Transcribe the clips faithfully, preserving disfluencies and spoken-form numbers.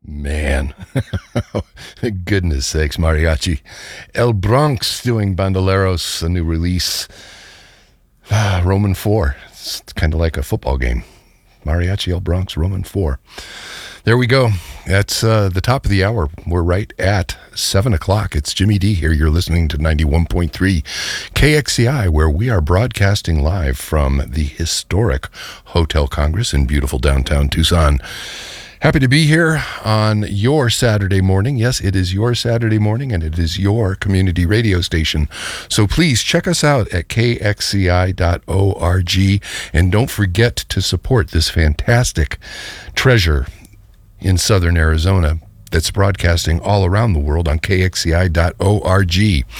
Man, goodness sakes, mariachi. El Bronx doing Bandoleros, a new release. Ah, Roman four. It's kind of like a football game. Mariachi El Bronx, Roman four. There we go. That's uh, the top of the hour. We're right at seven o'clock. It's Jimmy D here. You're listening to ninety-one point three K X C I, where we are broadcasting live from the historic Hotel Congress in beautiful downtown Tucson. Happy to be here on your Saturday morning. Yes, it is your Saturday morning, and it is your community radio station. So please check us out at K X C I dot org, and don't forget to support this fantastic treasure in southern Arizona that's broadcasting all around the world on K X C I dot org.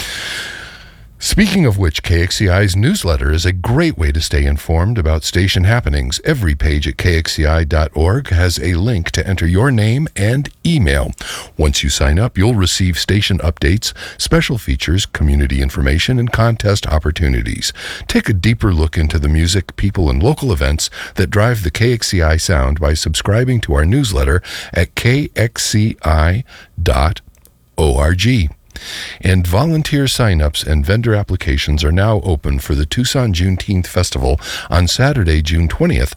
Speaking of which, K X C I's newsletter is a great way to stay informed about station happenings. Every page at K X C I dot org has a link to enter your name and email. Once you sign up, you'll receive station updates, special features, community information, and contest opportunities. Take a deeper look into the music, people, and local events that drive the K X C I sound by subscribing to our newsletter at K X C I dot org. And volunteer sign-ups and vendor applications are now open for the Tucson Juneteenth Festival on Saturday, June twentieth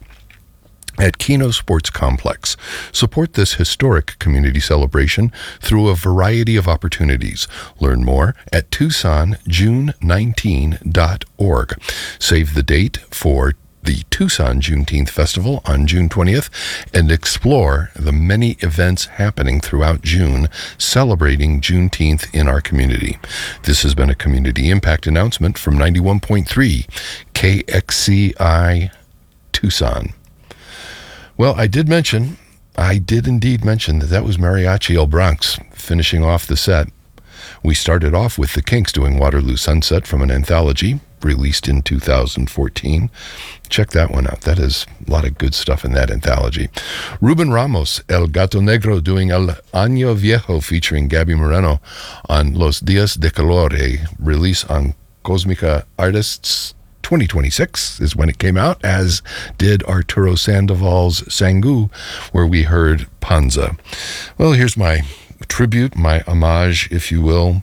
at Keno Sports Complex. Support this historic community celebration through a variety of opportunities. Learn more at Tucson June nineteen dot org. Save the date for the Tucson Juneteenth Festival on June twentieth, and explore the many events happening throughout June celebrating Juneteenth in our community. This has been a community impact announcement from ninety-one point three K X C I Tucson. Well, I did mention, I did indeed mention that that was Mariachi El Bronx finishing off the set. We started off with the Kinks doing Waterloo Sunset from an anthology released in two thousand fourteen. Check that one out. That is a lot of good stuff in that anthology. Ruben Ramos, El Gato Negro, doing El Año Viejo featuring Gabby Moreno on Los Días de Calor, a release on Cosmica Artists. twenty twenty-six is when it came out, as did Arturo Sandoval's Sangu, where we heard Panza. Well, here's my tribute, my homage, if you will,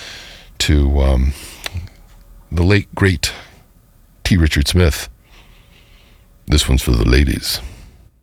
to um, the late, great T. Richard Smith. This one's for the ladies.